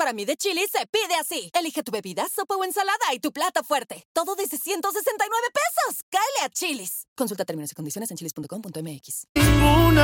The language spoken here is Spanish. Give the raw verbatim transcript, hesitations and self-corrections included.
para mí de Chili's se pide así. Elige tu bebida, sopa o ensalada y tu plato fuerte. Todo desde ciento sesenta y nueve pesos. ¡Cáele a Chili's! Consulta términos y condiciones en chilis punto com punto m x. Ninguna